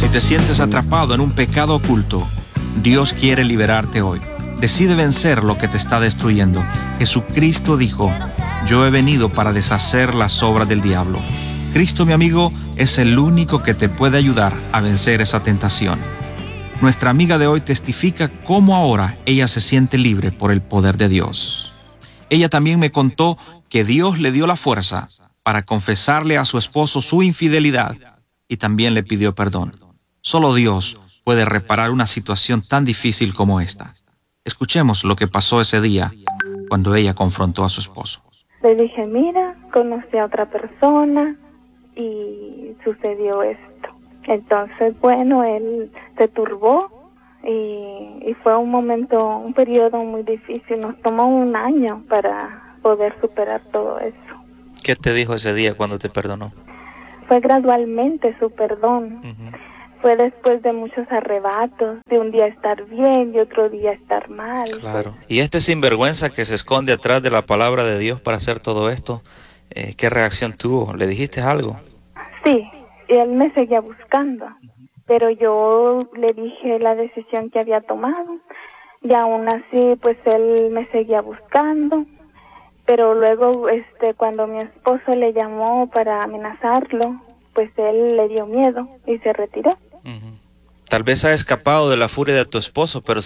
Si te sientes atrapado en un pecado oculto, Dios quiere liberarte hoy. Decide vencer lo que te está destruyendo. Jesucristo dijo: yo he venido para deshacer las obras del diablo. Cristo, mi amigo, es el único que te puede ayudar a vencer esa tentación. Nuestra amiga de hoy testifica cómo ahora ella se siente libre por el poder de Dios. Ella también me contó que Dios le dio la fuerza para confesarle a su esposo su infidelidad y también le pidió perdón. Solo Dios puede reparar una situación tan difícil como esta. Escuchemos lo que pasó ese día cuando ella confrontó a su esposo. Le dije, mira, conocí a otra persona y sucedió esto. Entonces, bueno, él se turbó y fue un periodo muy difícil. Nos tomó un año para poder superar todo eso. ¿Qué te dijo ese día cuando te perdonó? Fue gradualmente su perdón. Fue después de muchos arrebatos, de un día estar bien y otro día estar mal. Claro. Y este sinvergüenza que se esconde atrás de la palabra de Dios para hacer todo esto, ¿qué reacción tuvo? ¿Le dijiste algo? Sí, y él me seguía buscando, pero yo le dije la decisión que había tomado y aún así pues él me seguía buscando. Pero luego cuando mi esposo le llamó para amenazarlo, pues él le dio miedo y se retiró. Tal vez ha escapado de la furia de tu esposo, pero